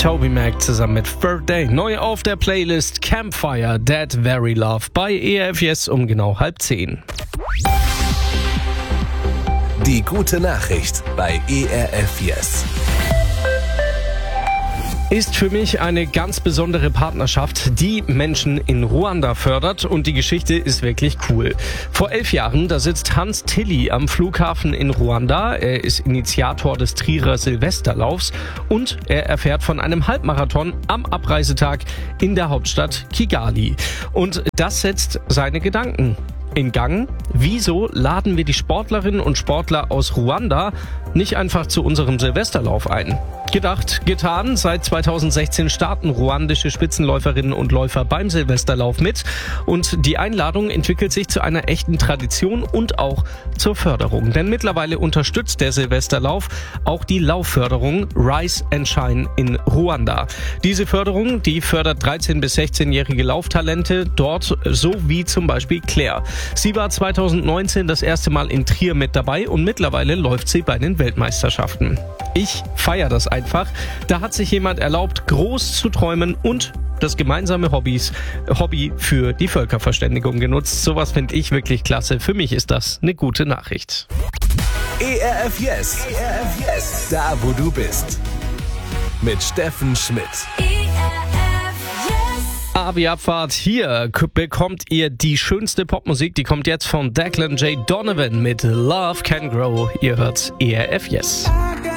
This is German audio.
Toby Mac zusammen mit Third Day. Neu auf der Playlist Campfire, Dead Very Love bei ERF Yes um genau 9:30. Die gute Nachricht bei ERF Yes. Ist für mich eine ganz besondere Partnerschaft, die Menschen in Ruanda fördert, und die Geschichte ist wirklich cool. Vor 11 Jahren, da sitzt Hans Tilly am Flughafen in Ruanda. Er ist Initiator des Trierer Silvesterlaufs und er erfährt von einem Halbmarathon am Abreisetag in der Hauptstadt Kigali. Und das setzt seine Gedanken in Gang. Wieso laden wir die Sportlerinnen und Sportler aus Ruanda nicht einfach zu unserem Silvesterlauf ein? Gedacht, getan. Seit 2016 starten ruandische Spitzenläuferinnen und Läufer beim Silvesterlauf mit. Und die Einladung entwickelt sich zu einer echten Tradition und auch zur Förderung. Denn mittlerweile unterstützt der Silvesterlauf auch die Laufförderung Rise and Shine in Ruanda. Diese Förderung, die fördert 13- bis 16-jährige Lauftalente dort, so wie zum Beispiel Claire. Sie war 2019 das erste Mal in Trier mit dabei und mittlerweile läuft sie bei den Weltmeisterschaften. Ich feiere das einfach. Da hat sich jemand erlaubt, groß zu träumen und das gemeinsame Hobby für die Völkerverständigung genutzt. Sowas finde ich wirklich klasse. Für mich ist das eine gute Nachricht. ERF Yes. ERF Yes. Da, wo du bist. Mit Steffen Schmidt. Abi Abfahrt, hier bekommt ihr die schönste Popmusik. Die kommt jetzt von Declan J. Donovan mit Love Can Grow. Ihr hört ERF Yes.